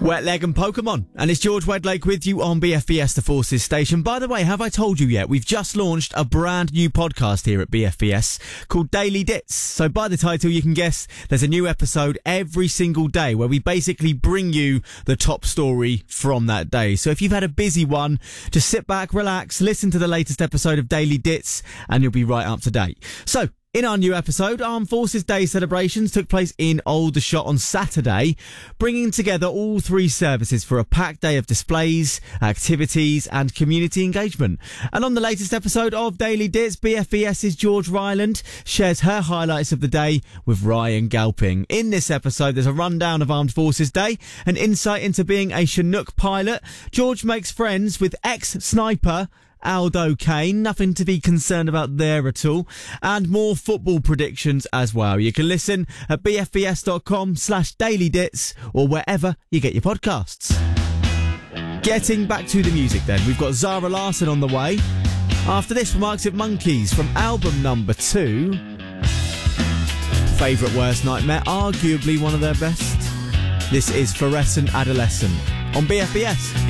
Wet Leg and Pokemon, and it's George Wedlake with you on BFBS The Forces station. By the way, have I told you yet? We've just launched a brand new podcast here at BFBS called Daily Dits. So by the title you can guess there's a new episode every single day where we basically bring you the top story from that day. So if you've had a busy one, just sit back, relax, listen to the latest episode of Daily Dits and you'll be right up to date. So in our new episode, Armed Forces Day celebrations took place in Aldershot on Saturday, bringing together all three services for a packed day of displays, activities and community engagement. And on the latest episode of Daily Dits, BFBS's George Ryland shares her highlights of the day with Ryan Galping. In this episode, there's a rundown of Armed Forces Day, an insight into being a Chinook pilot. George makes friends with ex-sniper Aldo Kane, nothing to be concerned about there at all, and more football predictions as well. You can listen at bfbs.com/dailydits or wherever you get your podcasts. Getting back to the music then, we've got Zara Larsson on the way. After this from Arctic Monkeys from album number 2. Favourite Worst Nightmare, arguably one of their best. This is Fluorescent Adolescent on BFBS.